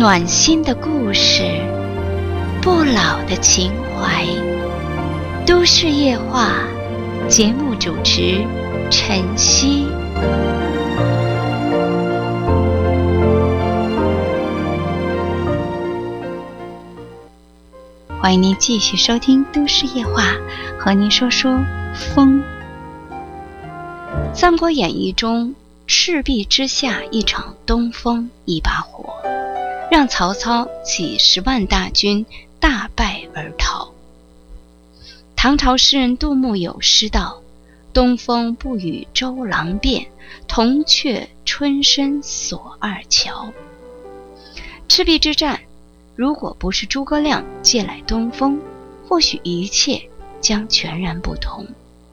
暖心的故事，不老的情怀。都市夜话节目主持晨曦。欢迎您继续收听都市夜话，和您说说风。三国演义中，赤壁之下一场东风一把火，让曹操几十万大军大败而逃。唐朝诗人杜牧有诗道：东风不与周郎便，铜雀春深锁二乔。赤壁之战，如果不是诸葛亮借来东风，或许一切将全然不同。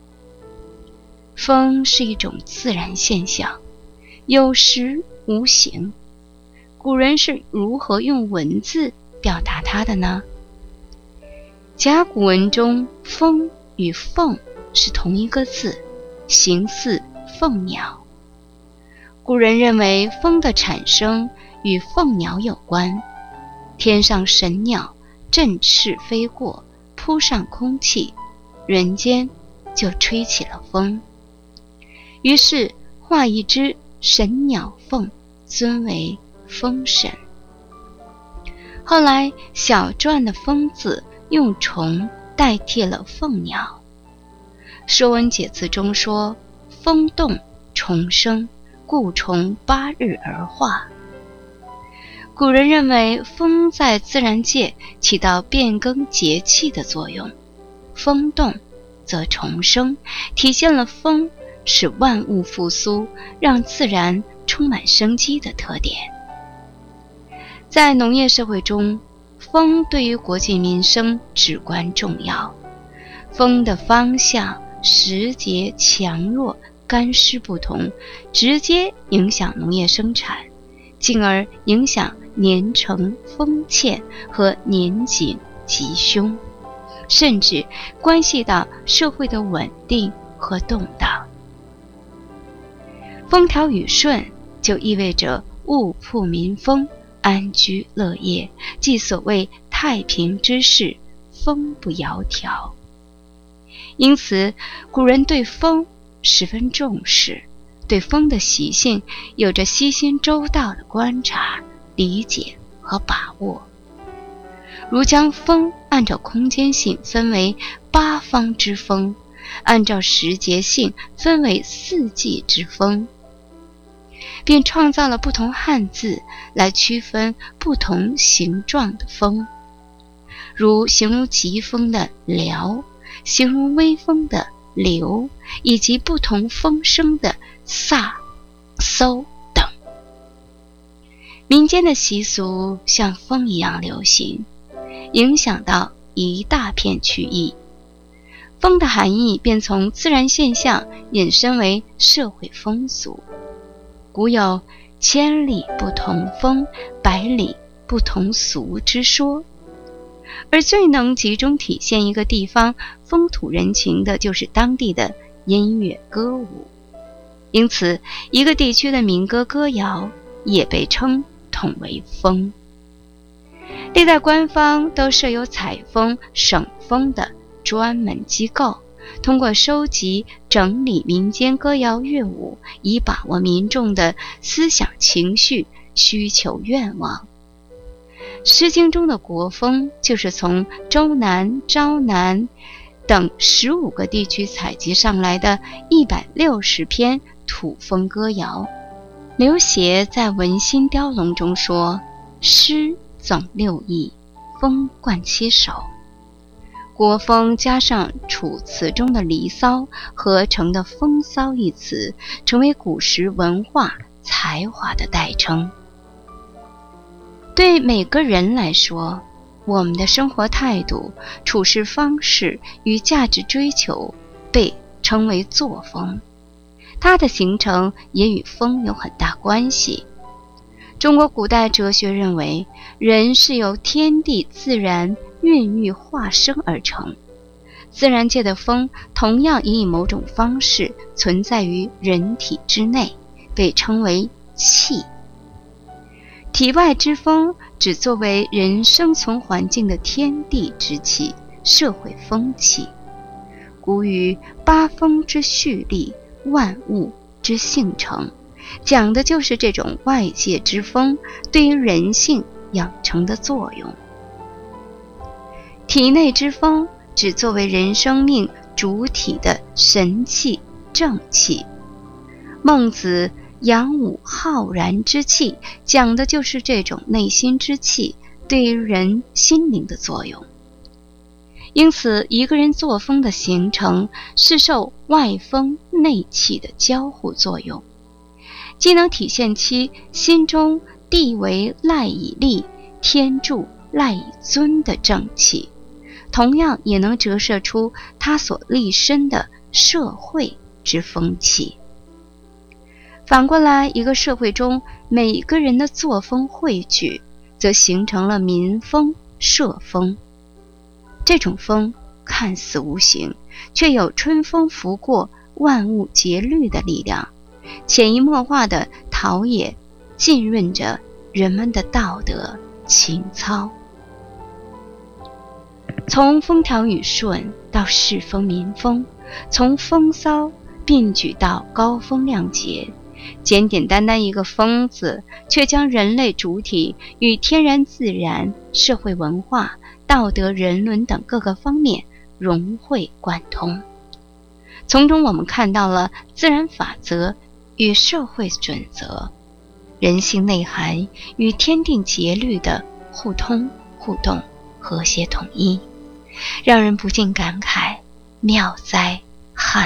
风是一种自然现象，有实无形。古人是如何用文字表达它的呢？甲骨文中，风与凤是同一个字，形似凤鸟。古人认为风的产生与凤鸟有关，天上神鸟振翅飞过，扑上空气，人间就吹起了风。于是画一只神鸟凤，尊为风神。后来小篆的风字用虫代替了凤鸟。说文解字中说：风动虫生，故虫8日而化。古人认为风在自然界起到变更节气的作用，风动则虫生，体现了风使万物复苏，让自然充满生机的特点。在农业社会中，风对于国计民生至关重要。风的方向、时节、强弱、干湿不同，直接影响农业生产，进而影响年成、丰欠和年景、吉凶，甚至关系到社会的稳定和动荡。风调雨顺就意味着物铺民丰，安居乐业，即所谓太平之世，风不窈窕。因此古人对风十分重视，对风的习性有着悉心周到的观察、理解和把握。如将风按照空间性分为8方之风，按照时节性分为4季之风，便创造了不同汉字来区分不同形状的风，如形容疾风的辽，形容微风的流，以及不同风声的飒、嗖等。民间的习俗像风一样流行，影响到一大片区域。风的含义便从自然现象引申为社会风俗。古有千里不同风，百里不同俗之说，而最能集中体现一个地方风土人情的就是当地的音乐歌舞。因此一个地区的民歌歌谣也被统为风。历代官方都设有采风、省风的专门机构，通过收集整理民间歌谣乐舞，以把握民众的思想情绪、需求愿望。诗经中的国风就是从周南、昭南等15个地区采集上来的160篇土风歌谣。刘勰在《文心雕龙》中说：诗总6艺，风贯7首。国风加上楚辞中的离骚，合成的风骚一词，成为古时文化才华的代称。对每个人来说，我们的生活态度、处事方式与价值追求被称为作风，它的形成也与风有很大关系。中国古代哲学认为，人是由天地自然孕育化生而成，自然界的风同样也以某种方式存在于人体之内，被称为气。 体外之风指作为人生存环境的天地之气、社会风气。古语八风之序列，万物之性成，讲的就是这种外界之风对于人性养成的作用。体内之风指作为人生命主体的神气、正气。孟子阳武浩然之气，讲的就是这种内心之气对于人心灵的作用。因此，一个人作风的形成是受外风内气的交互作用，既能体现其心中地为赖以立，天助赖以尊的正气，同样也能折射出他所立身的社会之风气。反过来，一个社会中每个人的作风汇聚，则形成了民风、社风。这种风看似无形，却有春风拂过、万物节律的力量，潜移默化地陶冶、浸润着人们的道德情操。从风调雨顺到世风民风，从风骚并举到高风亮节，简简单单一个风字，却将人类主体与天然自然、社会文化、道德人伦等各个方面融会贯通。从中我们看到了自然法则与社会准则、人性内涵与天定节律的互通互动、和谐统一，让人不禁感慨：妙哉汉